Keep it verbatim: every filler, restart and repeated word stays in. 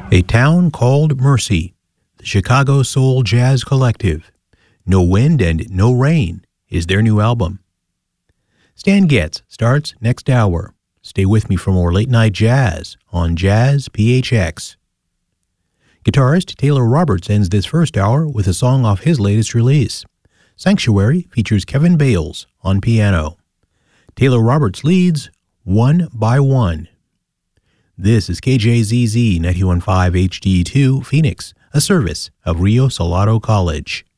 A Town Called Mercy, the Chicago Soul Jazz Collective. No Wind and No Rain is their new album. Stan Getz starts next hour. Stay with me for more late-night jazz on Jazz P H X. Guitarist Taylor Roberts ends this first hour with a song off his latest release. Sanctuary features Kevin Bales on piano. Taylor Roberts leads One by One. This is K J Z Z ninety-one point five H D two Phoenix, a service of Rio Salado College.